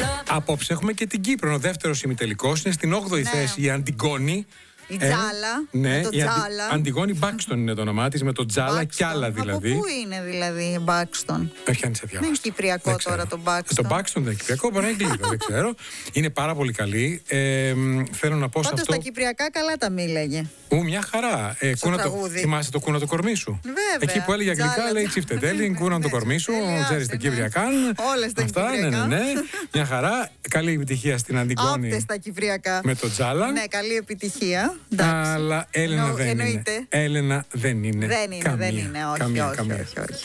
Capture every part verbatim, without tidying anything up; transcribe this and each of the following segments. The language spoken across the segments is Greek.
Απόψε έχουμε και την Κύπρο. Ο δεύτερος ημιτελικός είναι στην όγδοη Ναι. θέση η Αντιγόνη. Η Τζάλα. Ε, ναι, το η Αντι... Τζάλα. Αντιγόνη Μπάξτον είναι το όνομά της, με το Τζάλα κι άλλα δηλαδή. Από πού είναι δηλαδή η Μπάξτον? Με πιάνει σε διάβασμα. Δεν είναι κυπριακό Δεν τώρα ξέρω. το Μπάξτον. Το Μπάξτον δεν είναι κυπριακό, μπορεί να είναι λίγο, δεν ξέρω. Είναι πάρα πολύ καλή. Ε, θέλω να πω σε Πάντως αυτό. τα κυπριακά καλά τα μίλαγε. Ού, μια χαρά. Ε, Στο κούνα το, τραγούδι. θυμάσαι το κούνα το κορμί σου? Βέβαια. Εκεί που έλεγε αγγλικά, Τζάλα, λέει τζάλα. τσιφτετέλιν, κούνα το Ναι, κορμί σου, τσιφτετέλιν, ξέρει άσε, τα ναι. κυπριακά. Όλες τα Αυτά, ναι, ναι, κυπριακά. ναι. Μια χαρά. Καλή επιτυχία στην Αντιγόνη. Άπτες τα κυπριακά. Με το Τζάλα. Ναι, καλή επιτυχία. Εντάξει. Αλλά Έλενα Εννο- δεν είναι. εννοείται. Έλενα δεν είναι. Δεν είναι, καμία, δεν είναι. Όχι, καμία, όχι, καμία. όχι, όχι.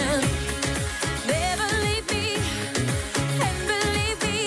Never leave me and believe me,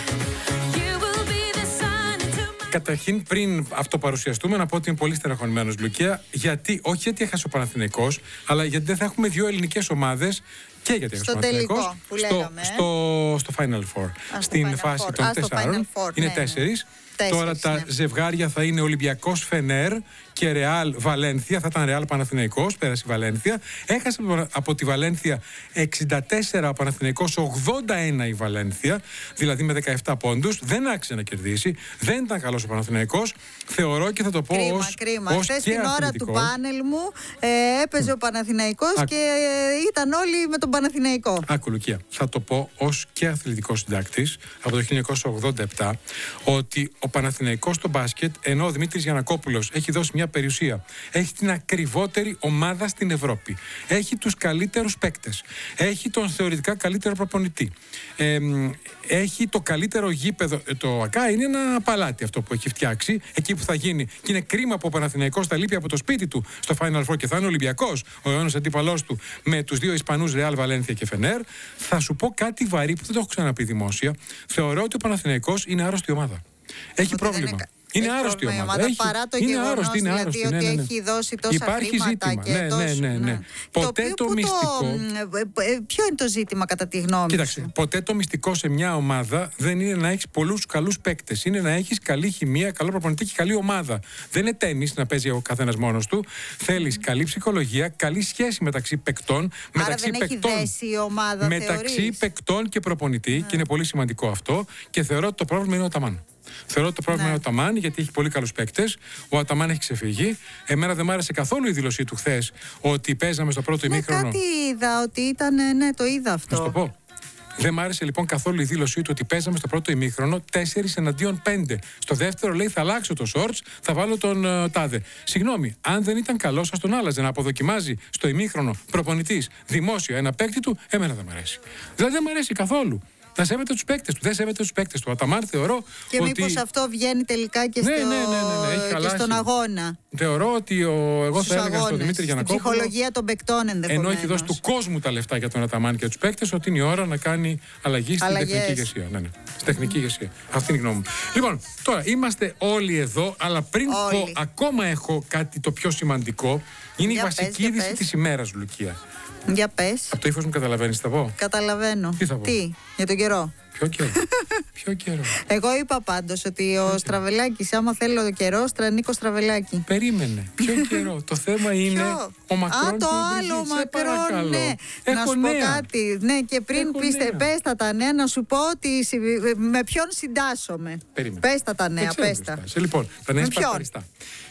you will be the sun into my. Καταρχήν, πριν αυτοπαρουσιαστούμε, να πω ότι είμαι πολύ στεναχωρημένος, Λουκία. Γιατί, όχι γιατί έχασε ο Παναθηναϊκός, αλλά γιατί δεν θα έχουμε δύο ελληνικές ομάδες. Και γιατί έχασε ο Στο Παναθηναϊκός. τελικό που στο, λέγαμε, ε. στο, στο Final Four. στο Στην Final φάση Four. των Α, στο τεσσάρων. Final Four, Είναι ναι, ναι. τέσσερις. Τέσσερις, Τώρα τα ναι. ζευγάρια θα είναι Ολυμπιακός Φενέρ και Ρεάλ Βαλένθια. Θα ήταν Ρεάλ Παναθηναϊκός, πέρασε η Βαλένθια. Έχασε από τη Βαλένθια εξήντα τέσσερα ο Παναθηναϊκός, ογδόντα ένα η Βαλένθια, δηλαδή με δεκαεπτά πόντους. Δεν άξιζε να κερδίσει. Δεν ήταν καλός ο Παναθηναϊκός. Θεωρώ και θα το πω Κρίμα, ως, κρίμα. ως Χθες και την ώρα του αθλητικός. πάνελ μου ε, έπαιζε ο Παναθηναϊκός Άκου. και ε, ήταν όλοι με τον Παναθηναϊκό. Άκου, Λουκία, θα το πω ως και αθλητικός συντάκτης από το χίλια εννιακόσια ογδόντα επτά ότι ο Παναθηναϊκός στο μπάσκετ, ενώ ο Δημήτρης Γιαννακόπουλος έχει δώσει μια περιουσία, έχει την ακριβότερη ομάδα στην Ευρώπη, έχει τους καλύτερους παίκτες, έχει τον θεωρητικά καλύτερο προπονητή, ε, μ, έχει το καλύτερο γήπεδο. ε, Το ΑΚΑ είναι ένα παλάτι αυτό που έχει φτιάξει, εκεί που θα γίνει. Και είναι κρίμα που ο Παναθηναϊκός θα λείπει από το σπίτι του στο Final Four και θα είναι Ολυμπιακός, ο αιώνας αντίπαλός του, με τους δύο Ισπανούς Ρεάλ Βαλένθια και Φενέρ. Θα σου πω κάτι βαρύ που δεν το έχω ξαναπεί δημόσια. Θεωρώ ότι ο Παναθηναϊκός είναι άρρωστη ομάδα. Έχει Ότι πρόβλημα. δεν είναι κα- Είναι έχει άρρωστη πρόβλημα η ομάδα. ομάδα, Έχει- παρά το είναι γεγονός, άρρωστη, είναι δηλαδή, άρρωστη. ότι ναι, ναι, ναι. έχει δώσει τόσα Υπάρχει χρήματα ζήτημα. και ναι, τόσο- ναι, ναι, ναι. ναι. Ποτέ οποίο το, που μυστικό. ε, ε, ποιο είναι το ζήτημα κατά τη γνώμη Κοίταξε, σου? ποτέ το μυστικό σε μια ομάδα δεν είναι να έχει πολλούς καλούς παίκτες. Είναι να έχει καλή χημεία, καλό προπονητή και καλή ομάδα. Δεν είναι τένις να παίζει ο καθένας μόνος του. Θέλεις καλή ψυχολογία, καλή σχέση μεταξύ παικτών. μεταξύ δεν έχει παικτών, δέσει η ομάδα, μεταξύ θεωρείς? παικτών και προπονητή. Και είναι πολύ σημαντικό αυτό. Και θεωρώ ότι το πρόβλημα είναι ο Αταμάν. Θεωρώ ότι το πρόβλημα Ναι. είναι ο Αταμάν, γιατί έχει πολύ καλούς παίκτες. Ο Αταμάν έχει ξεφύγει. Εμένα δεν μ' άρεσε καθόλου η δήλωσή του χθες ότι παίζαμε στο πρώτο Ναι, ημίχρονο. κάτι είδα ότι ήταν, ναι, το είδα αυτό. Να σου το πω. Δεν μ' άρεσε λοιπόν καθόλου η δήλωσή του ότι παίζαμε στο πρώτο ημίχρονο τέσσερις εναντίον πέντε. Στο δεύτερο λέει θα αλλάξω το shorts, θα βάλω τον uh, τάδε. Συγγνώμη, αν δεν ήταν καλό, σα τον άλλαζε να αποδοκιμάζει στο ημίχρονο προπονητής δημόσια ένα παίκτη του, εμένα δεν μ' αρέσει. Δηλαδή δεν μ' αρέσει καθόλου. Να σέβεται τους παίκτες του. Δεν σέβεται τους παίκτες του. Ο Αταμάν θεωρώ Και ότι. μήπως αυτό βγαίνει τελικά και, Ναι, στο... ναι, ναι, ναι, ναι, έχει και χαλάσει. στον αγώνα. Θεωρώ ότι ο... εγώ Στους θα έλεγα στον αγώνες, Δημήτρη στην Γιαννακόπουλο. ψυχολογία των παικτών ενδεχομένως. Ενώ έχει δώσει του κόσμου τα λεφτά για τον Αταμάν και του παίκτες, ότι είναι η ώρα να κάνει αλλαγή στην Αλλαγές. τεχνική ηγεσία. Ναι, ναι. Στην τεχνική ηγεσία. Αυτή είναι η γνώμη μου. Λοιπόν, τώρα είμαστε όλοι εδώ, αλλά πριν Όλοι. πω, ακόμα έχω κάτι το πιο σημαντικό. Είναι Για η πες, βασική για είδηση πες. της ημέρας, Λουκία. Για πες. Από το ύφος μου καταλαβαίνεις, θα πω. Καταλαβαίνω. Τι θα πω? για τον καιρό. Ποιο καιρό. Ποιο καιρό. Εγώ είπα πάντως ότι ο Στραβελάκης, άμα θέλω το καιρό, Στρανίκο Στραβελάκη. Περίμενε. Ποιο καιρό. Το θέμα είναι Ποιο? ο Μακρόν. Α, το και η άλλο, Μπριζίτ. Σε Μακρόν, παρακαλώ. ναι. Έχω να σου νέα. πω κάτι. Ναι, και πριν Έχω πείστε, νέα. πες τα τα νέα, να σου πω ότι συ- με ποιον συντάσσομαι. Περίμενε. Πες τα τα Δεν νέα, ξέρω πες τι τα. φτάσει. Λοιπόν, τα νέα Με ποιον? σπαρταριστά.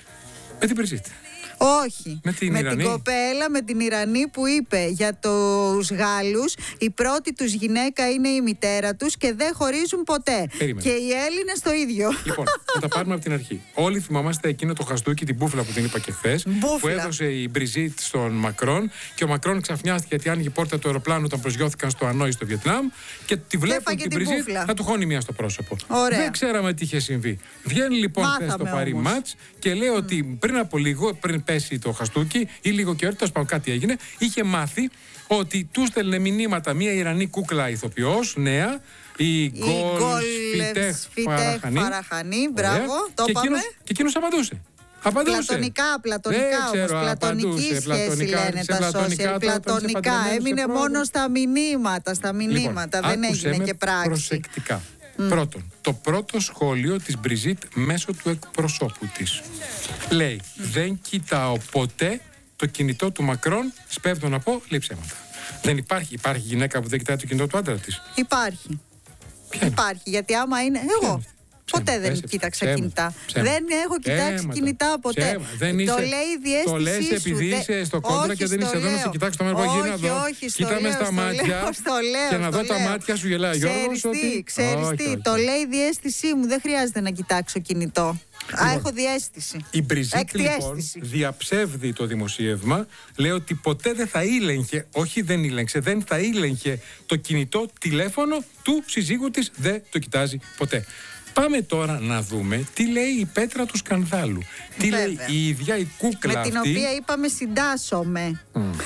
Με την Μπριζίτ. Όχι. Με την Ιρανή. κοπέλα, με την Ιρανή που είπε για τους Γάλλους η πρώτη τους γυναίκα είναι η μητέρα τους και δεν χωρίζουν ποτέ. Περίμενε. Και οι Έλληνες το ίδιο. Λοιπόν, θα τα πάρουμε από την αρχή. Όλοι θυμάμαστε εκείνο το χαστούκι, την μπούφλα που την είπα και χθε, Μπούφλα. που έδωσε η Μπριζίτ στον Μακρόν και ο Μακρόν ξαφνιάστηκε γιατί άνοιγε η πόρτα του αεροπλάνου όταν προσγειώθηκαν στο Ανόη στο Βιετνάμ και τη βλέπουν έφαγε την την Μπριζίτ μπούφλα. να του χώνει μία στο πρόσωπο. Ωραία. Δεν ξέραμε τι είχε συμβεί. Βγαίνει λοιπόν χθε Μάθαμε το Παρί όμως. Μάτς και λέει ότι πριν από λίγο, πριν πέσει το χαστούκι ή λίγο καιρό, τέλος πάντων κάτι έγινε, είχε μάθει ότι του στέλνε μηνύματα μία Ιρανή κούκλα ηθοποιός, νέα, η Η Γκολ Γκολ Φιτέχ Φαραχανή, μπράβο, Ωραία. το και είπαμε. εκείνος, και εκείνος απαντούσε. Απαντούσε. Πλατωνικά, πλατωνικά Δεν όμως, ξέρω, πλατωνική απαντούσε, σχέση πλατωνικά, λένε σε τα πλατωνικά, social, τώρα όταν είσαι πλατωνικά, παντρεμένος έμεινε σε μόνο πρόβλημα. στα μηνύματα, στα μηνύματα, Λοιπόν, δεν άκουσέ έγινε με και πράξη. προσεκτικά. Πρώτον, το πρώτο σχόλιο της Μπριζίτ μέσω του εκπροσώπου της. Λέει, δεν κοιτάω ποτέ το κινητό του Μακρόν, σπέβδω να πω, λέει ψέματα. Δεν υπάρχει, υπάρχει γυναίκα που δεν κοιτάει το κινητό του άντρα της. Υπάρχει. Ποια είναι? Υπάρχει. Γιατί άμα είναι. Εγώ. Ψέμα. Ποτέ δεν Πες, κοίταξα ψέμα. κινητά. Ψέμα. Δεν έχω κοιτάξει Ψέματα. κινητά ποτέ. Ψέμα. Δεν το είσαι- λέει η διέστησή Το λες σου. επειδή Δε- είσαι στο κόντρα Όχι, και δεν στο είσαι εδώ να σε λέω. κοιτάξει το μέρο που γίνει Όχι, εδώ. όχι, στο Κοίτα με λέω, στα στο μάτια λέω, στο λέω, και να στο δω τα λέω. μάτια σου γελάει. Ξέρεις Γιώργος, τι, ότι... ξέρεις Όχι, τι, όχι, το όχι. λέει η διέστησή μου. Δεν χρειάζεται να κοιτάξω κινητό. Α, έχω διέστηση. Η Μπριζίτ Έκτη λοιπόν αίσθηση. διαψεύδει το δημοσίευμα. Λέει ότι ποτέ δεν θα ήλεγχε, όχι δεν ήλεγξε, δεν θα ήλεγχε το κινητό τηλέφωνο του συζύγου της. Δεν το κοιτάζει ποτέ. Πάμε τώρα να δούμε τι λέει η Πέτρα του σκανδάλου. Τι Βέβαια. λέει η ίδια η κούκλα Με την αυτή. οποία είπαμε συντάσσομαι.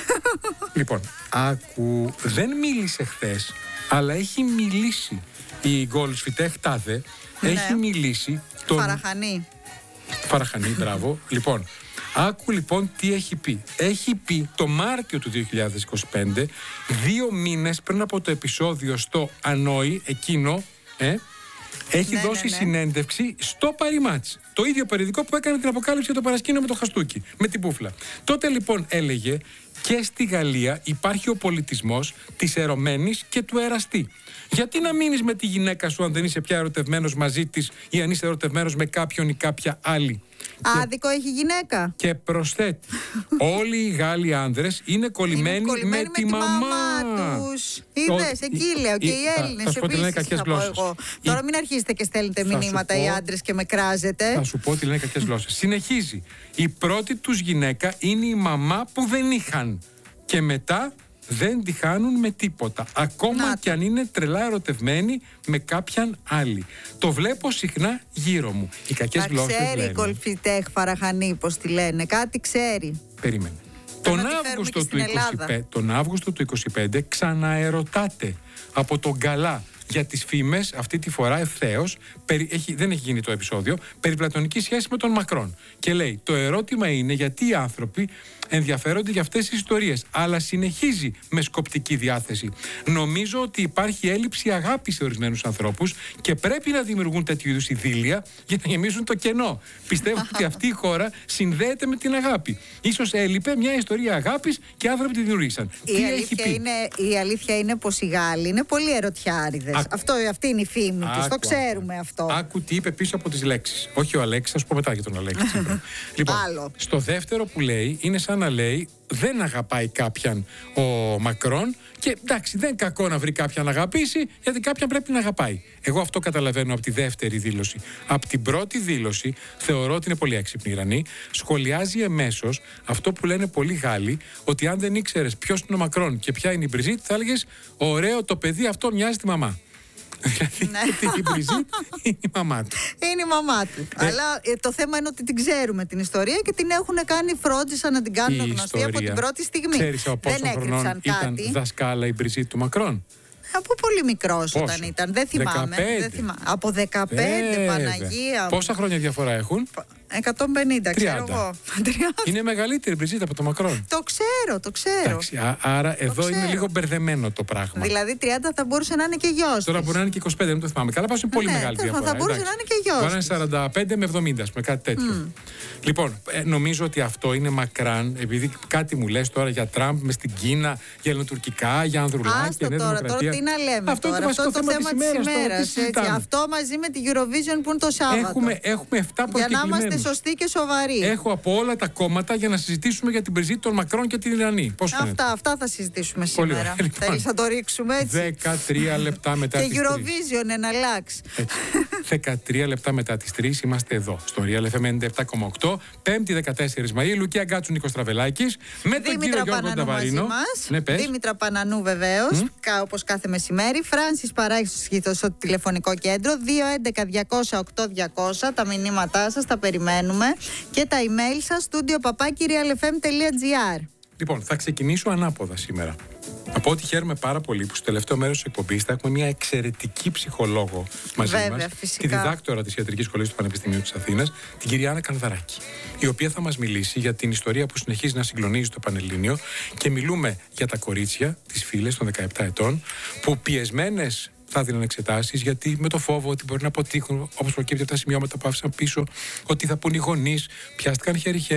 Λοιπόν, άκου, δεν μίλησε χθες, αλλά έχει μιλήσει. Η Γκολσφιτέχ Τάδε Ναι. έχει μιλήσει. Τον... Φαραχανή. Φαραχανή, μπράβο. Λοιπόν, άκου λοιπόν τι έχει πει. Έχει πει το Μάρτιο του δύο χιλιάδες είκοσι πέντε, δύο μήνες πριν από το επεισόδιο στο Ανόη, εκείνο, ε, έχει Ναι, δώσει ναι, ναι. συνέντευξη στο Παριμάτς. Το ίδιο περιοδικό που έκανε την αποκάλυψη για το παρασκήνιο με το χαστούκι, με την πούφλα. Τότε λοιπόν έλεγε και στη Γαλλία υπάρχει ο πολιτισμός της ερωμένης και του εραστή. Γιατί να μείνεις με τη γυναίκα σου αν δεν είσαι πια ερωτευμένος μαζί της ή αν είσαι ερωτευμένος με κάποιον ή κάποια άλλη. Άδικο έχει γυναίκα. Και προσθέτει, όλοι οι Γάλλοι άνδρες είναι κολλημένοι, Είναι κολλημένοι με, τη μαμά. τους. Είδες, Το- εκεί λέω. Και η- οι θα- Έλληνες θα σου πω τι λένε επίσης, κακές θα πω γλώσσες. εγώ. Η- Τώρα μην αρχίσετε και στέλνετε Θα σου μηνύματα πω- οι άντρες και με κράζετε. Θα σου πω ότι λένε κακές γλώσσες. Συνεχίζει. Η πρώτη τους γυναίκα είναι η μαμά που δεν είχαν. Και μετά δεν τη χάνουν με τίποτα. Ακόμα Να και αν είναι τρελά ερωτευμένοι με κάποιαν άλλη. Το βλέπω συχνά γύρω μου. Οι κακές Τα γλώσσες ξέρει η λένε. Κολφιτέχ Φαραχανή, πώς τη λένε. Κάτι ξέρει. Περίμενε. Τον να τη φέρουμε Αύγουστο, και του στην Ελλάδα. είκοσι πέντε, τον Αύγουστο του είκοσι πέντε ξαναερωτάται από τον Καλά για τις φήμες, αυτή τη φορά ευθέως, περί, έχει, δεν έχει γίνει το επεισόδιο, περί πλατωνική σχέση με τον Μακρόν. Και λέει, το ερώτημα είναι γιατί οι άνθρωποι ενδιαφέρονται για αυτές τις ιστορίες, αλλά συνεχίζει με σκοπτική διάθεση. Νομίζω ότι υπάρχει έλλειψη αγάπης σε ορισμένους ανθρώπους και πρέπει να δημιουργούν τέτοιου είδους ειδήλια για να γεμίζουν το κενό. Πιστεύω ότι αυτή η χώρα συνδέεται με την αγάπη. Ίσως έλειπε μια ιστορία αγάπης και άνθρωποι τη δημιουργήσαν. Η Τι έχει αλήθεια, πει. είναι, η αλήθεια είναι πως οι Γάλλοι είναι πολύ ερωτιάριδες. Άκου. Αυτό, αυτή είναι η φήμη τους. Το Άκου, ξέρουμε άκου. αυτό. Άκου τι είπε πίσω από τις λέξεις. Όχι ο Αλέξης, θα σου πω μετά για τον Αλέξη. σήμερα. λοιπόν, Άλλο. στο δεύτερο που λέει, είναι σαν να λέει δεν αγαπάει κάποιαν ο Μακρόν και εντάξει, δεν κακό να βρει κάποιαν να αγαπήσει, γιατί κάποιαν πρέπει να αγαπάει. Εγώ αυτό καταλαβαίνω από τη δεύτερη δήλωση. Από την πρώτη δήλωση, θεωρώ ότι είναι πολύ έξυπνη η Ιρανή, σχολιάζει εμέσως αυτό που λένε πολλοί Γάλλοι, ότι αν δεν ήξερες ποιος είναι ο Μακρόν και ποια είναι η Μπριζίτ, θα έλεγες ωραίο το παιδί αυτό μοιάζει τη μαμά. Δηλαδή Ναι. γιατί η Μπριζίτ είναι η μαμά του. Είναι η μαμά του. Αλλά ε, το θέμα είναι ότι την ξέρουμε την ιστορία και την έχουν κάνει, φρόντισαν να την κάνουν Η γνωστή από ιστορία. την πρώτη στιγμή. Ξέρεις από Δεν πόσο χρονών έκρυψαν ήταν κάτι. δασκάλα η Μπριζίτ του Μακρόν. Από πολύ μικρός Πόσο? όταν ήταν. Δεν θυμάμαι. δεκαπέντε. Δεν θυμά... Από δεκαπέντε, Βέβαια. Παναγία μου. Πόσα χρόνια διαφορά έχουν. εκατόν πενήντα, ξέρω τριάντα. εγώ. τριάντα. Είναι μεγαλύτερη η Μπριζίτ από το Μακρόν. Το ξέρω, το ξέρω. Εντάξει, α- άρα εδώ είναι ξέρω. λίγο μπερδεμένο το πράγμα. Δηλαδή τριάντα θα μπορούσε να είναι και γιος Τώρα της. μπορεί να είναι και είκοσι πέντε, δεν το θυμάμαι. Καλά, πάω είναι πολύ Ναι, μεγάλη τέλος πάντων, διαφορά. θα μπορούσε εντάξει. να είναι και γιος Μπορεί να είναι της. σαράντα πέντε με εβδομήντα, με κάτι τέτοιο. Λοιπόν, ε, νομίζω ότι αυτό είναι μακράν, επειδή κάτι μου λες τώρα για Τραμπ με στην Κίνα, για ελληνοτουρκικά, για Ανδρουλάκη, Άστο για Νέα τώρα, Δημοκρατία. τώρα τι να λέμε Αυτό τώρα. είναι το Αυτό βασικό είναι το θέμα της ημέρας, τώρα, τι ημέρας. έτσι. συζητάμε. Αυτό μαζί με τη Eurovision που είναι το Σάββατο. Έχουμε, έχουμε επτά Για να είμαστε προσκεκλημένους. σωστοί και σοβαροί. Έχω από όλα τα κόμματα για να συζητήσουμε για την Μπριζίτ, τον Μακρόν και την Ιρανή. Πώς φαίνεται. Αυτά, αυτά θα συζητήσουμε Πολύ σήμερα. ωραία. Λοιπόν, Θέλεις να το ρίξουμε έτσι. δεκατρία λεπτά μετά Και τις τρεις. Eurovision εναλλάξ. Έτσι. δεκατρία λεπτά μετά τις τρεις είμαστε εδώ, στο Real εφ εμ ενενήντα επτά κόμμα οκτώ, Πέμπτη δεκατέσσερις Μαΐου, Λουκία Γκάτσου, Νίκος Τραβελάκης, με τον κύριο Δήμητρα Γιώργο Πανανού μαζί Νταβαρίνο. μας. Ναι, πες. Δήμητρα Πανανού βεβαίως, κα, όπως κάθε μεσημέρι. Φράνσις Παράγης στο τηλεφωνικό κέντρο. δύο έντεκα διακόσια οκτώ διακόσια. Τα μηνύματά σας τα περιμένουμε. Και τα email σας studio παπάκι realfm.gr. Λοιπόν, θα ξεκινήσω ανάποδα σήμερα. Από ό,τι χαίρομαι πάρα πολύ που στο τελευταίο μέρος της εκπομπής θα έχουμε μια εξαιρετική ψυχολόγο μαζί Βέβαια, μας, φυσικά. τη διδάκτορα της Ιατρικής Σχολής του Πανεπιστημίου της Αθήνας, την κυρία Άννα Κανδαράκη, η οποία θα μας μιλήσει για την ιστορία που συνεχίζει να συγκλονίζει το Πανελλήνιο και μιλούμε για τα κορίτσια, τις φίλες των δεκαεπτά ετών, που πιεσμένες θα δίνουν εξετάσεις, γιατί με το φόβο ότι μπορεί να αποτύχουν, όπως προκύπτει από τα σημειώματα που άφησαν πίσω, ότι θα πούν οι γονείς, πιάστηκαν χέρι-χέρι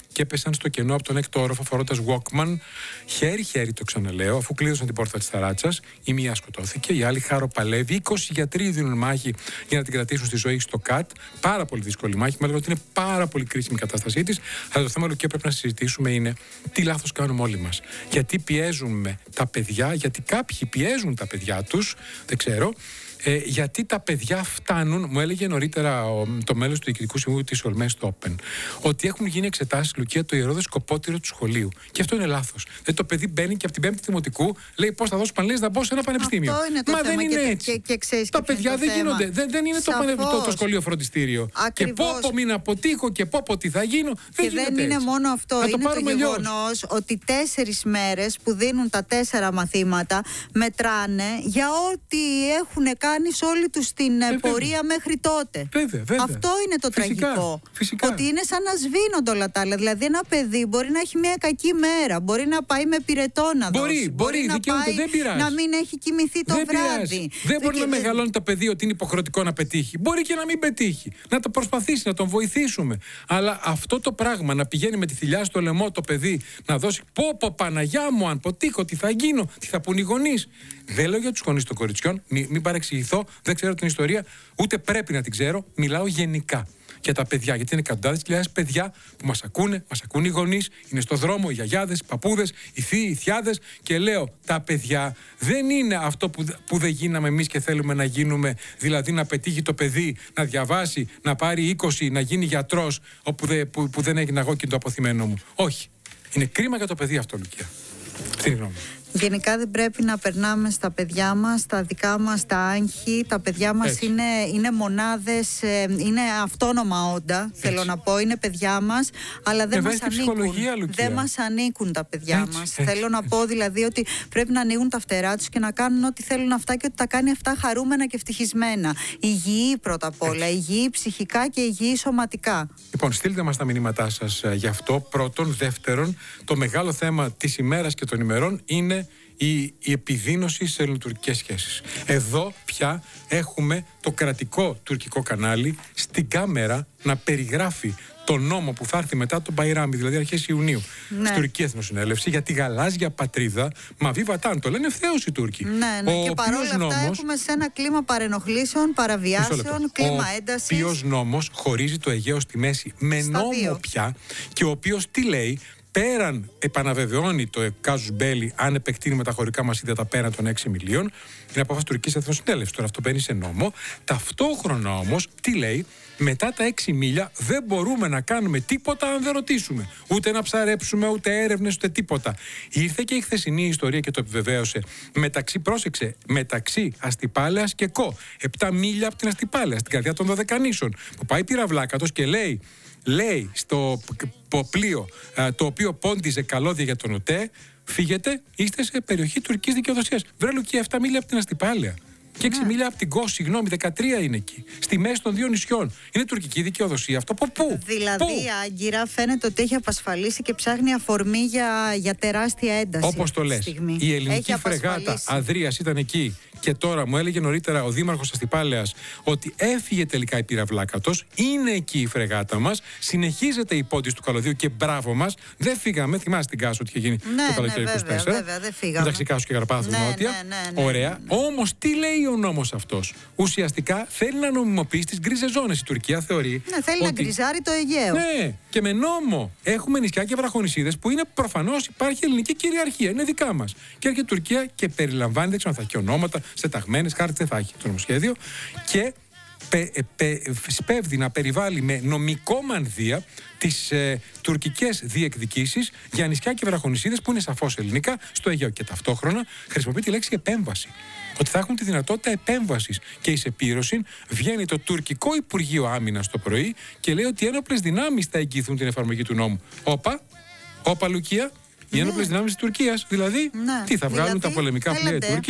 και έπεσαν στο κενό από τον έκτο όροφο φορώντας Walkman. Χέρι-χέρι, το ξαναλέω, αφού κλείδωσαν την πόρτα της ταράτσας. Η μία σκοτώθηκε, η άλλη χαροπαλεύει. είκοσι γιατροί δίνουν μάχη για να την κρατήσουν στη ζωή στο ΚΑΤ. Πάρα πολύ δύσκολη μάχη. Με λέγανε ότι είναι πάρα πολύ κρίσιμη η κατάστασή της. Αλλά το θέμα που πρέπει να συζητήσουμε είναι τι λάθος κάνουμε όλοι μας. Γιατί πιέζουμε τα παιδιά, γιατί κάποιοι πιέζουν τα παιδιά τους, δεν ξέρω. Ε, γιατί τα παιδιά φτάνουν, μου έλεγε νωρίτερα ο, το μέλος του Διοικητικού Συμβουλίου της Ολμές στο Open, ότι έχουν γίνει εξετάσεις, Λουκία, το ιερό σκοπότηρο του σχολείου. Και αυτό είναι λάθος. Δηλαδή το παιδί μπαίνει και από την πέμπτη δημοτικού λέει πώς θα δώσω πανελλήνιες, θα μπω σε ένα πανεπιστήμιο. Αυτό είναι το Μα θέμα. δεν είναι και, έτσι. Και, και ξέρεις τα και παιδιά δεν θέμα. γίνονται. Δεν, δεν είναι το, το, το σχολείο φροντιστήριο. Ακριβώς. Και πόπο μην αποτύχω και πόπο τι θα γίνω. Δεν και δεν είναι έτσι. μόνο αυτό. Να είναι το, το γεγονός ότι τέσσερις μέρες που δίνουν τα τέσσερα μαθήματα μετράνε για ό,τι έχουν κάνει σε όλη τους την ε, πορεία μέχρι τότε. Βέβαια, βέβαια. Αυτό είναι το φυσικά, τραγικό. Φυσικά. Ότι είναι σαν να σβήνονται όλα τα άλλα. Δηλαδή, ένα παιδί μπορεί να έχει μια κακή μέρα, μπορεί να πάει με πυρετό να Μπορεί, δώσει. μπορεί, να δικαιούται, πάει δεν πειράζει. να μην έχει κοιμηθεί το δεν βράδυ. Πειράζει. Δεν μπορεί και... να μεγαλώνει το παιδί ότι είναι υποχρεωτικό να πετύχει. Μπορεί και να μην πετύχει. Να το προσπαθήσει, να τον βοηθήσουμε. Αλλά αυτό το πράγμα να πηγαίνει με τη θηλιά στο λαιμό το παιδί να δώσει πω πω Παναγιά μου, αν ποτύχω, τι θα γίνω, τι θα πουν οι γονείς. Δεν λέω για τους γονείς των κοριτσιών, μην, μην παρεξηγηθώ, δεν ξέρω την ιστορία, ούτε πρέπει να την ξέρω. Μιλάω γενικά για τα παιδιά, γιατί είναι εκατοντάδες χιλιάδες παιδιά που μας ακούνε, μας ακούνε οι γονείς, είναι στο δρόμο οι γιαγιάδες, οι παππούδες, οι θείοι, οι θιάδες. Και λέω, τα παιδιά δεν είναι αυτό που, που δεν γίναμε εμείς και θέλουμε να γίνουμε, δηλαδή να πετύχει το παιδί, να διαβάσει, να πάρει είκοσι, να γίνει γιατρός, όπου δε, που, που δεν έγινα εγώ και το αποθυμένο μου. Όχι. Είναι κρίμα για το παιδί αυτό, Λουκία. Στην γνώμη μου. Γενικά δεν πρέπει να περνάμε στα παιδιά μας, τα δικά μας τα άγχη. Τα παιδιά μας είναι, είναι μονάδες, είναι αυτόνομα όντα, έτσι. Θέλω να πω, είναι παιδιά μας, αλλά δεν μας ανήκουν. Δεν μας ανήκουν τα παιδιά έτσι, μας. Έτσι. Θέλω να πω δηλαδή ότι πρέπει να ανοίγουν τα φτερά τους και να κάνουν ό,τι θέλουν αυτά και ότι τα κάνει αυτά χαρούμενα και ευτυχισμένα. Υγιή πρώτα απ' όλα, υγιή ψυχικά και υγιή σωματικά. Λοιπόν, στείλτε μας τα μηνύματά σας γι' αυτό. Πρώτον. Δεύτερον, το μεγάλο θέμα της ημέρας και των ημερών είναι Η, η επιδείνωση σε ελληνοτουρκικές σχέσεις. Εδώ πια έχουμε το κρατικό τουρκικό κανάλι στην κάμερα να περιγράφει το νόμο που θα έρθει μετά τον Μπαϊράμι, δηλαδή αρχές Ιουνίου, ναι. Στην Τουρκική Εθνοσυνέλευση, για τη γαλάζια πατρίδα Μαβί Βατάν. Το λένε ευθέως οι Τούρκοι. Ναι, ναι. Ο και παρόλα αυτά νόμος, έχουμε σε ένα κλίμα παρενοχλήσεων, παραβιάσεων, κλίμα έντασης. Ο οποίος νόμος χωρίζει το Αιγαίο στη μέση με Στα νόμο δύο. πια, και ο οποίος τι λέει? Πέραν επαναβεβαιώνει το κάζους μπέλι αν επεκτείνει με τα χωρικά μας ύδατα πέραν των έξι μιλίων. Είναι απόφαση τουρκικής εθνοσυνέλευσης. Τώρα αυτό μπαίνει σε νόμο. Ταυτόχρονα όμως, τι λέει? Μετά τα έξι μίλια δεν μπορούμε να κάνουμε τίποτα αν δεν ρωτήσουμε. Ούτε να ψαρέψουμε, ούτε έρευνες, ούτε τίποτα. Ήρθε και η χθεσινή ιστορία και το επιβεβαίωσε. Μεταξύ, πρόσεξε, μεταξύ Αστυπάλαιας και Κο. Επτά μίλια από την Αστυπάλαια, στην καρδιά των Δωδεκανήσων. Που πάει πυραυλάκατος και λέει. Λέει στο πλοίο το οποίο πόντιζε καλώδια για τον ΟΤΕ, φύγετε, είστε σε περιοχή τουρκικής δικαιοδοσίας. Βρε Λουκία, επτά μίλια από την Αστυπάλαια. Και έξι μίλια από την Κο, συγγνώμη, δεκατρία είναι εκεί. Στη μέση των δύο νησιών. Είναι τουρκική δικαιοδοσία αυτό. Από πού? Δηλαδή, πού? Η Άγκυρα φαίνεται ότι έχει απασφαλίσει και ψάχνει αφορμή για, για τεράστια ένταση. Όπως το λες. Η ελληνική φρεγάτα Αδρίας ήταν εκεί. Και τώρα μου έλεγε νωρίτερα ο δήμαρχος Αστυπάλαιας ότι έφυγε τελικά η πυραυλάκατος. Είναι εκεί η φρεγάτα μας. Συνεχίζεται η πόντιση του καλωδίου και μπράβο μας. Δεν φύγαμε. Θυμάσαι την Κάσο ότι είχε γίνει ναι, το καλοκαίρι ναι, είκοσι τέσσερα. Βέβαια, δεν φύγαμε. Μεταξύ Κάσου και Καρπάθου ναι, νότια. Ναι, ναι, ναι, Ωραία. Ναι, ναι. Όμως τι λέει ο νόμος αυτός? Ουσιαστικά θέλει να νομιμοποιήσει τις γκρίζες ζώνες. Η Τουρκία θεωρεί. Ναι, θέλει ότι... να γκριζάρει το Αιγαίο. Ναι, και με νόμο έχουμε νησιά και βραχονησίδες που είναι προφανώς υπάρχει ελληνική κυριαρχία. Είναι δικά μας. Και έρχεται η Τουρκία και περιλαμβάνει, δεν ξέρω αν θα έχει ονόματα, στεταγμένες χάρτες, δεν θα έχει το νομοσχέδιο. Και πε, πε, σπέβδει να περιβάλλει με νομικό μανδύα τις ε, τουρκικές διεκδικήσεις για νησιά και βραχονησίδες που είναι σαφώς ελληνικά στο Αιγαίο. Και ταυτόχρονα χρησιμοποιεί τη λέξη επέμβαση. Ότι θα έχουν τη δυνατότητα επέμβασης. Και εις επίρρωση βγαίνει το τουρκικό Υπουργείο Άμυνας το πρωί και λέει ότι οι ένοπλες δυνάμεις θα εγγυηθούν την εφαρμογή του νόμου. Όπα, όπα Λουκία, οι ναι. ένοπλες δυνάμεις της Τουρκίας. Δηλαδή, ναι. τι θα βγάλουν δηλαδή, τα πολεμικά πλοία οι Τούρκοι?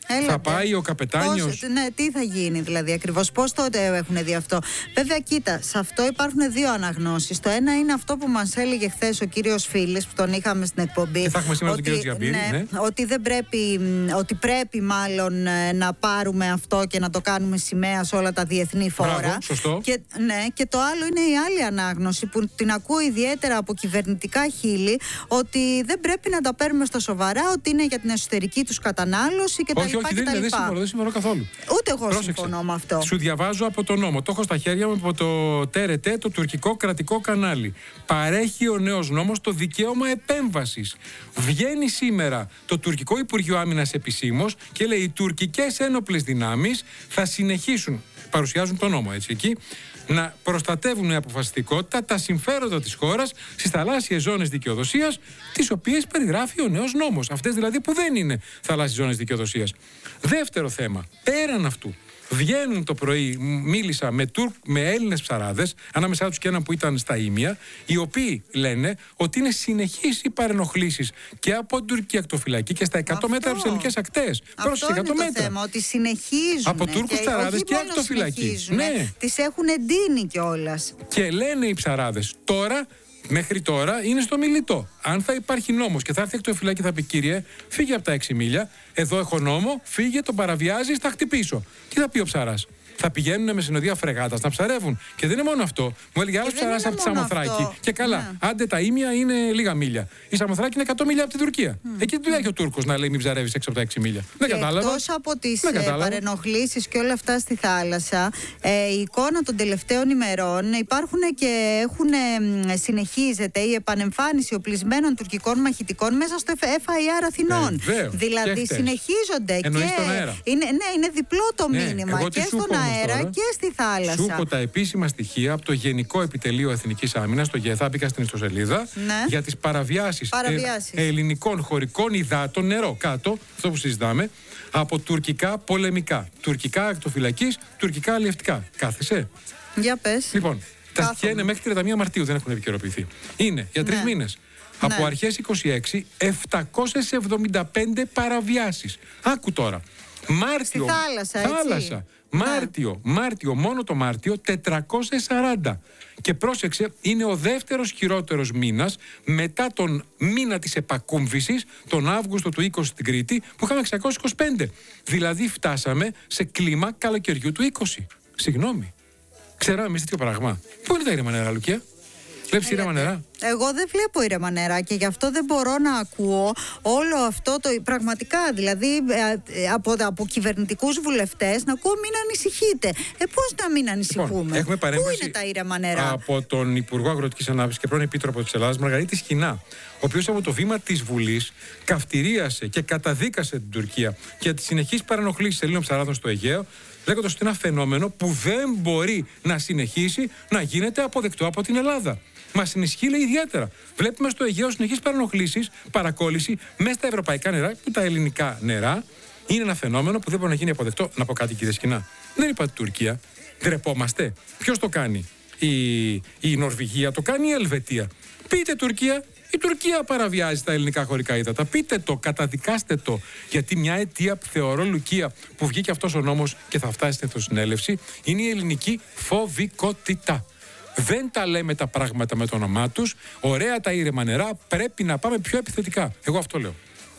Έλατε. Θα πάει ο καπετάνιος. Πώς, ναι, τι θα γίνει δηλαδή ακριβώς, πώς το έχουν δει αυτό. Βέβαια, κοίτα, σε αυτό υπάρχουν δύο αναγνώσεις. Το ένα είναι αυτό που μας έλεγε χθες ο κύριος Φίλης, που τον είχαμε στην εκπομπή. Και θα έχουμε σήμερα ότι, τον κύριο Τζιαμπύρη. ναι, Ναι. ότι δεν πρέπει, ότι πρέπει μάλλον ε, να πάρουμε αυτό και να το κάνουμε σημαία σε όλα τα διεθνή φόρα. Μπράβο, σωστό. Και, ναι, και το άλλο είναι η άλλη ανάγνωση που την ακούω ιδιαίτερα από κυβερνητικά χείλη, ότι δεν πρέπει να τα παίρνουμε στα σοβαρά, ότι είναι για την εσωτερική τους κατανάλωση και τα Όχι, λοιπά όχι, και δεν τα είναι, δεν λοιπά. συμφωνώ, δεν συμφωνώ καθόλου. Ούτε εγώ Πρόσεξε. συμφωνώ με αυτό. Σου διαβάζω από το νόμο. Το έχω στα χέρια μου από το Τ Ρ Τ, το τουρκικό κρατικό κανάλι. Παρέχει ο νέος νόμος το δικαίωμα επέμβασης. Βγαίνει σήμερα το τουρκικό Υπουργείο Άμυνας επισήμως και λέει: οι τουρκικές ένοπλες δυνάμεις θα συνεχίσουν. Παρουσιάζουν το νόμο, έτσι εκεί. Να προστατεύουν με αποφασιστικότητα τα συμφέροντα της χώρας στις θαλάσσιες ζώνες δικαιοδοσίας, τις οποίες περιγράφει ο νέος νόμος. Αυτές δηλαδή που δεν είναι θαλάσσιες ζώνες δικαιοδοσίας. Δεύτερο θέμα, πέραν αυτού, βγαίνουν το πρωί, μίλησα με, Τουρκ, με Έλληνες ψαράδες, ανάμεσά τους και έναν που ήταν στα Ήμια, οι οποίοι λένε ότι είναι συνεχείς οι παρενοχλήσεις και από την τουρκική ακτοφυλακή και στα εκατό μέτρα από τις ελληνικές ακτές. Αυτό είναι εκατό το μέτρα. θέμα, ότι συνεχίζουν. Από Τούρκους και ψαράδες όχι και μόνο ακτοφυλακή. συνεχίζουν, Ναι. τις έχουν εντείνει κιόλας. Και λένε οι ψαράδες, τώρα, μέχρι τώρα είναι στο μιλητό. Αν θα υπάρχει νόμος και θα έρθει εκ φυλάκι και θα πει: κύριε, φύγε από τα έξι μίλια, εδώ έχω νόμο, φύγε, τον παραβιάζει, θα χτυπήσω. Τι θα πει ο ψαράς? Θα πηγαίνουν με συνοδεία φρεγάτας να ψαρεύουν. Και δεν είναι μόνο αυτό. Μου έλεγε άλλο Και δεν ψαράς είναι από τη μόνο Σαμοθράκη. αυτό. Και καλά, Ναι. άντε τα Ήμια είναι λίγα μίλια. Η Σαμοθράκη είναι εκατό μίλια από την Τουρκία. Mm. Εκεί δεν έχει ο Τούρκος να λέει: μην ψαρεύεις έξω από τα έξι μίλια. Δεν Και κατάλαβα. εκτός από τις Δεν ε, κατάλαβα. παρενοχλήσεις και όλα αυτά στη θάλασσα, ε, η εικόνα των τελευταίων ημερών υπάρχουν και έχουν, ε, συνεχίζεται η επανεμφάνιση οπλισμένων τουρκικών μαχητικών μέσα στο F I R Αθηνών. Ε, βεβαίως. Δηλαδή Και χτες. συνεχίζονται. Εννοείς και στον αέρα. Είναι, ναι, είναι διπλό το Ναι, μήνυμα εγώ τι και σου στον έχω όμως αέρα τώρα? και στη θάλασσα. Σου έχω τα επίσημα στοιχεία από το Γενικό Επιτελείο Εθνικής Άμυνας, το ΓΕΘΑ, μπήκα στην ιστοσελίδα, Ναι. για τις παραβιάσεις, Παραβιάσεις. ε, ελληνικών χωρικών υδάτων, νερό κάτω, αυτό που συζητάμε, από τουρκικά πολεμικά, τουρκικά ακτοφυλακής, τουρκικά αλλιευτικά. Κάθεσαι. Για πες. Λοιπόν, τα Κάθομαι. στοιχεία είναι μέχρι τριάντα μία Μαρτίου, δεν έχουν επικαιροποιηθεί. Είναι για τρεις Ναι. μήνες. Ναι. Από αρχές είκοσι έξι, επτακόσιες εβδομήντα πέντε παραβιάσεις. Άκου τώρα. Μάρτιο. Στη θάλασσα, έτσι. Θάλασσα. Ναι. Μάρτιο, Μάρτιο, μόνο το Μάρτιο, τετρακόσιες σαράντα. Και πρόσεξε, είναι ο δεύτερος χειρότερος μήνας μετά τον μήνα της επακούμβησης, τον Αύγουστο του είκοσι στην Κρήτη, που είχαμε εξακόσιες είκοσι πέντε. Δηλαδή φτάσαμε σε κλίμα καλοκαιριού του είκοσι. Συγγνώμη. Ξέραμε εμείς τέτοιο πράγμα. Πού είναι τα ήρεμα νερά, Λουκία? Βλέπεις ήρεμα νερά? Εγώ δεν βλέπω ήρεμα νερά και γι' αυτό δεν μπορώ να ακούω όλο αυτό το. Πραγματικά, δηλαδή, ε, από, από κυβερνητικούς βουλευτές να ακούω: μην ανησυχείτε. Ε, πώς να μην ανησυχούμε? Λοιπόν, έχουμε Πού παρέμβαση είναι τα ήρεμα νερά? από τον Υπουργό Αγροτικής Ανάπτυξης και πρώην Επίτροπο της Ελλάδας, Μαργαρίτη Σχοινά, ο οποίος από το βήμα της Βουλής καυτηρίασε και καταδίκασε την Τουρκία για τις συνεχείς παρενοχλήσεις Ελλήνων ψαράδων στο Αιγαίο, λέγοντας ότι είναι ένα φαινόμενο που δεν μπορεί να συνεχίσει να γίνεται αποδεκτό από την Ελλάδα. Μας ενισχύει, λέει, ιδιαίτερα. Βλέπουμε στο Αιγαίο συνεχείς παρενοχλήσεις, παρακόλληση μέσα στα ευρωπαϊκά νερά, που τα ελληνικά νερά είναι ένα φαινόμενο που δεν μπορεί να γίνει αποδεκτό. Να πω κάτι, κύριε Σχοινά. Δεν είπα την Τουρκία. Ντρεπόμαστε. Ποιος το κάνει? Η, η Νορβηγία το κάνει, η Ελβετία? Πείτε Τουρκία. Η Τουρκία παραβιάζει τα ελληνικά χωρικά ύδατα. Πείτε το, καταδικάστε το. Γιατί μια αιτία, θεωρώ, Λουκία, που βγήκε αυτός ο νόμος και θα φτάσει στην εθνοσυνέλευση, είναι η ελληνική φοβικότητα. Δεν τα λέμε τα πράγματα με το όνομά τους. Ωραία τα ήρεμα νερά, πρέπει να πάμε πιο επιθετικά. Εγώ αυτό λέω.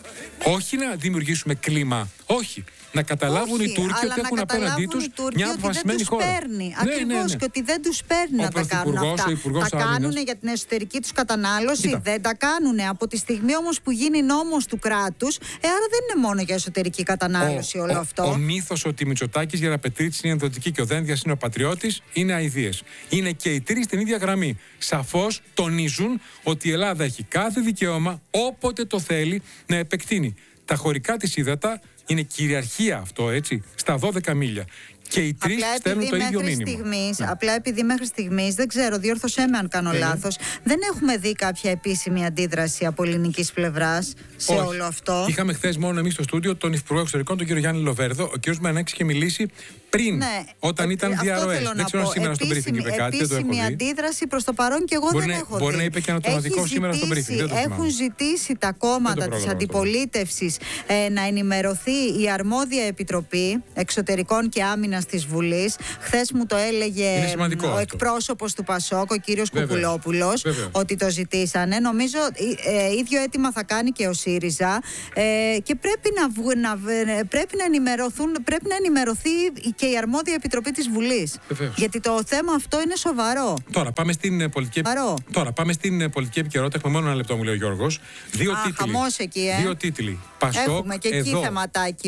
Όχι να δημιουργήσουμε κλίμα. Όχι. Να καταλάβουν Όχι, οι Τούρκοι αλλά ότι έχουν να απέναντί καταλάβουν τους οι Τούρκοι μια ότι δεν αποφασισμένη τους χώρα. παίρνει. Ναι, Ακριβώς, ναι, ναι. και ότι δεν τους παίρνει Ο να τα κάνουν Πρωθυπουργός, αυτά. ο Υπουργός Τα Άμυνας. κάνουν για την εσωτερική τους κατανάλωση, Κοίτα. δεν τα κάνουν. Από τη στιγμή όμως που γίνει νόμος του κράτους, ε, άρα δεν είναι μόνο για εσωτερική κατανάλωση όλο ο, αυτό. Ο μύθος ότι Μητσοτάκης για να πετρίξει είναι ενδοτική και ο Δένδιας είναι ο πατριώτης είναι αηδίες. Είναι και οι τρεις στην ίδια γραμμή. Σαφώς τονίζουν ότι η Ελλάδα έχει κάθε δικαίωμα όποτε το θέλει να επεκτείνει τα χωρικά της ύδατα. Είναι κυριαρχία αυτό, έτσι, στα δώδεκα μίλια. Και οι τρεις στέλνουν το ίδιο μήνυμα. Στιγμής, ναι. Απλά επειδή μέχρι στιγμής, δεν ξέρω, διόρθωσέ με αν κάνω ναι. λάθος, δεν έχουμε δει κάποια επίσημη αντίδραση από ελληνικής πλευράς σε Όχι. όλο αυτό. Είχαμε χθες μόνο εμείς στο στούντιο τον Υφυπουργό Εξωτερικών, τον κύριο Γιάννη Λοβέρδο. Ο κύριος Μενέξης είχε μιλήσει πριν, Ναι, όταν ε, ήταν αυτό διαρροές. θέλω Δεν να ξέρω αν πω. σήμερα στο briefing Επίσημη- είπε κάτι, δεν το έχω Επίσημη δει. αντίδραση προς το παρόν και εγώ Μπορεί δεν να- έχω μπορεί δει. να είπε και ανατοματικό Έχει σήμερα στο briefing, ζητήσει- δεν το θυμάμαι. Έχουν ζητήσει τα κόμματα Δεν το της πρόλαβα αυτό. αντιπολίτευσης ε, να ενημερωθεί η αρμόδια Επιτροπή Εξωτερικών και Άμυνας της Βουλής. Χθες μου το έλεγε Είναι σημαντικό ο αυτό. εκπρόσωπος του ΠΑΣΟΚ, ο κύριος Βέβαια. Κουκουλόπουλος, Βέβαια. ότι το ζητήσανε. Νομίζω ε, ε, ίδιο αίτημα θα κάνει και ο ΣΥΡΙΖΑ ε, και πρέπει να, βγου- να, β- πρέπει να ενημερωθούν, πρέπει να ενημερωθεί και η αρμόδια Επιτροπή της Βουλής. Βεβαίως. Γιατί το θέμα αυτό είναι σοβαρό. Τώρα πάμε στην ε, πολιτική, Παρό. Τώρα, πάμε στην ε, πολιτική επικαιρότητα. Έχουμε μόνο ένα λεπτό, μου λέει ο Γιώργος. Δύο Α, τίτλοι. χαμός εκεί, ε. Δύο τίτλοι. Πασόκ, Έχουμε και εκεί εδώ. θεματάκι.